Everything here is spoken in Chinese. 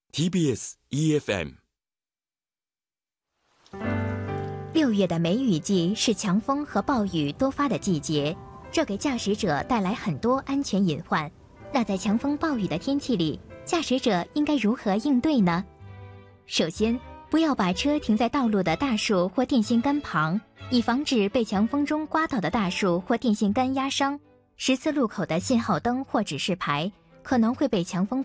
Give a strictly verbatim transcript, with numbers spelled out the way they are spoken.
ティービーエス E F M。 六月的梅雨季是强风和暴雨多发的季节，这给驾驶者带来很多安全隐患。那在强风暴雨的天气里，驾驶者应该如何应对呢？首先，不要把车停在道路的大树或电线杆旁，以防止被强风中刮倒的大树或电线杆压伤。十字路口的信号灯或指示牌可能会被强风